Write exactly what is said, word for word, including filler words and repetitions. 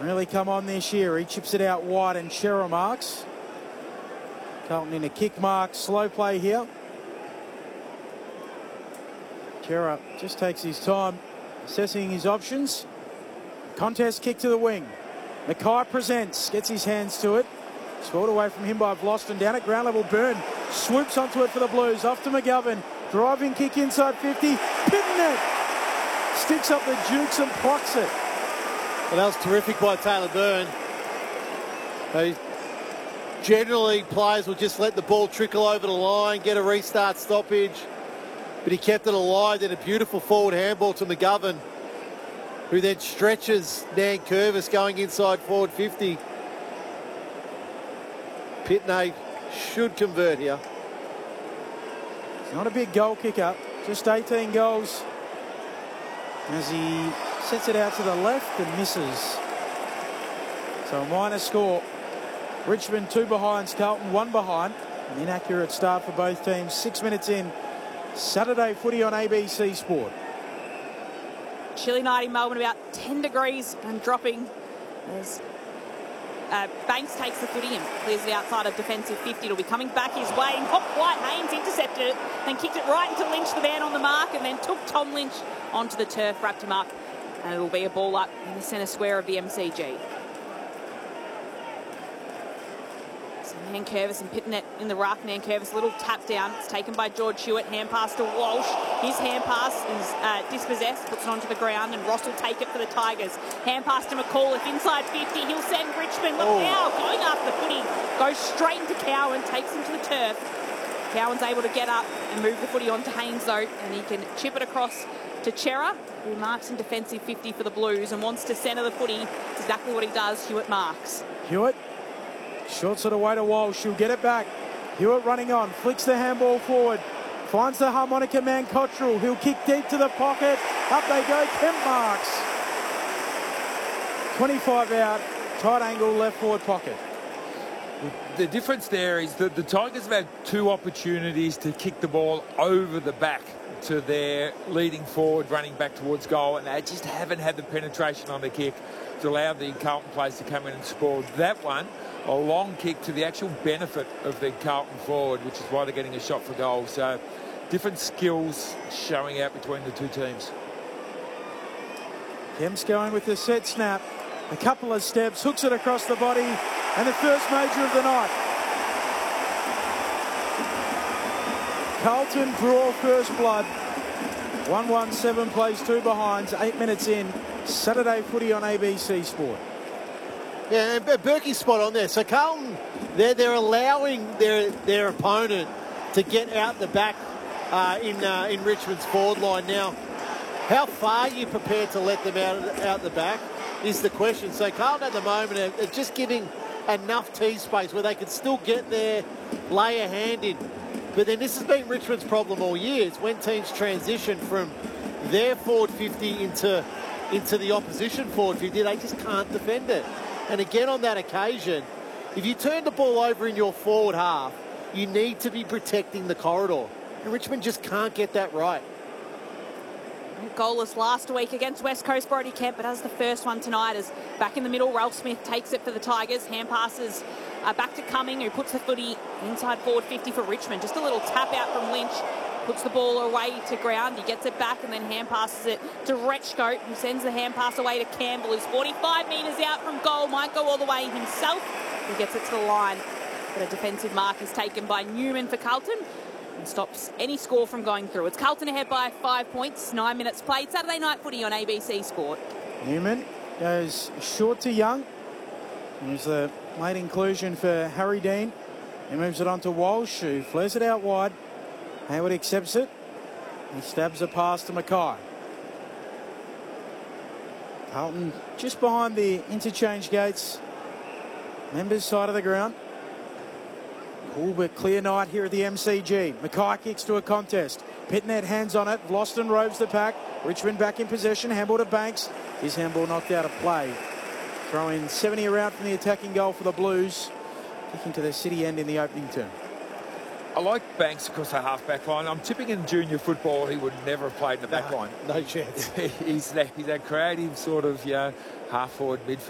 really come on this year. He chips it out wide and Cerra marks. Carlton in a kick mark. Slow play here. Cerra just takes his time assessing his options. Contest kick to the wing. Mackay presents, gets his hands to it. Scored away from him by Vlastuin. Down at ground level, Byrne swoops onto it for the Blues. Off to McGovern. Driving kick inside fifty. Pittonet sticks up the Jukes and plucks it. Well, that was terrific by Taylor Byrne. They, generally, players will just let the ball trickle over the line, get a restart stoppage. But he kept it alive. Then a beautiful forward handball to McGovern, who then stretches Nankervis going inside forward fifty. Pittonet should convert here. It's not a big goal kicker, just eighteen goals. As he sets it out to the left and misses. So a minor score. Richmond two behind, Carlton one behind. An inaccurate start for both teams. Six minutes in. Saturday footy on A B C Sport. Chilly night in Melbourne, about ten degrees and dropping as uh, Banks takes the footy and clears it outside of defensive fifty. It'll be coming back his way, and Hop White Haynes intercepted it, then kicked it right into Lynch, the man on the mark, and then took Tom Lynch onto the turf, wrapped him up, and it'll be a ball up in the centre square of the M C G. Nankervis and Pittonet in the ruck. Nankervis, little tap down. It's taken by George Hewitt. Hand pass to Walsh. His hand pass is uh, dispossessed. Puts it onto the ground, and Ross will take it for the Tigers. Hand pass to McAuliffe inside fifty. He'll send Richmond. Look oh. now, going after the footy. Goes straight into Cowan. Takes him to the turf. Cowan's able to get up and move the footy onto Haynes though, and he can chip it across to Cerra, who marks in defensive fifty for the Blues and wants to centre the footy. It's exactly what he does. Hewitt marks. Hewitt shorts it away to Walsh. She'll get it back. Hewitt running on. Flicks the handball forward. Finds the harmonica man Cottrell. He'll kick deep to the pocket. Up they go. Kemp marks. twenty-five out. Tight angle left forward pocket. The difference there is that the Tigers have had two opportunities to kick the ball over the back to their leading forward running back towards goal, and they just haven't had the penetration on the kick to allow the Carlton players to come in and score. That one, a long kick to the actual benefit of the Carlton forward, which is why they're getting a shot for goal. So different skills showing out between the two teams. Kemp's going with the set snap. A couple of steps, hooks it across the body, and the first major of the night. Carlton draw first blood. one one seven plays two behinds, eight minutes in. Saturday footy on A B C Sport. Yeah, and Berkey's spot on there. So Carlton, they're, they're allowing their their opponent to get out the back uh, in uh, in Richmond's forward line. Now, how far are you prepared to let them out, out the back is the question. So Carlton at the moment are, are just giving enough tee space where they can still get there, lay a hand in. But then this has been Richmond's problem all year. It's when teams transition from their forward fifty into, into the opposition forward fifty, they just can't defend it. And again, on that occasion, if you turn the ball over in your forward half, you need to be protecting the corridor. And Richmond just can't get that right. Goalless last week against West Coast, Brody Kemp, but as the first one tonight, as back in the middle, Ralph Smith takes it for the Tigers. Hand passes uh, back to Cumming, who puts the footy inside forward fifty for Richmond. Just a little tap out from Lynch. Puts the ball away to ground. He gets it back and then hand passes it to Retchko, who sends the hand pass away to Campbell, who's forty-five metres out from goal. Might go all the way himself. He gets it to the line. But a defensive mark is taken by Newman for Carlton and stops any score from going through. It's Carlton ahead by five points. Nine minutes played. Saturday night footy on A B C Sport. Newman goes short to Young. There's a late inclusion for Harry Dean. He moves it on to Walsh, who flares it out wide. Hayward accepts it. He stabs a pass to Mackay. Carlton just behind the interchange gates. Members side of the ground. Cool but clear night here at the M C G. Mackay kicks to a contest. Pittonet hands on it. Vlastuin robes the pack. Richmond back in possession. Handball to Banks. His handball knocked out of play. Throw in seventy around from the attacking goal for the Blues. Kicking to the city end in the opening term. I like Banks across the half-back line. I'm tipping in junior football he would never have played in the back no, line. No chance. he's, that, he's that creative sort of, you know, half-forward midfield.